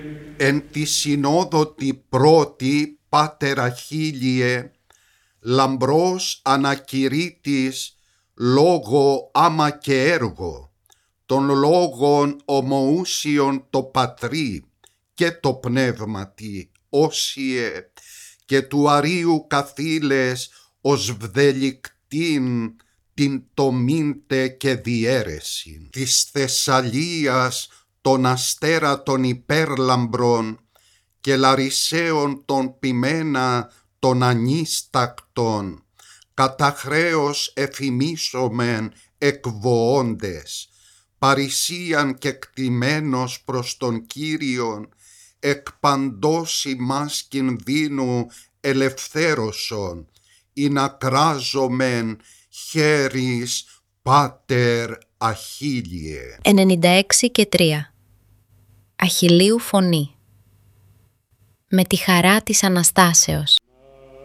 Εν τη συνόδοτη πρώτη, Πάτερ Αχίλιε, λαμπρός ανακηρύττης λόγο άμα και έργο, των λόγων ομοούσιον το Πατρί και το Πνεύματι, όσιε, και του Αρίου καθήλες ως βδελικτήν την τομήντε και διέρεσιν. Της Θεσσαλίας των αστέρα των υπέρλαμπρων και Λαρισαίων των ποιμένα των ανίστακτων, κατά χρέος εφημίσομεν εκβοώντες, παρησίαν και κτημένος προς τον Κύριον, εκ παντός ημάς κινδύνου ελευθέρωσον, ή να κράζομεν χέρις Πάτερ Αχίλιε. 96:3 Αχιλλείου φωνή. Με τη χαρά της Αναστάσεως.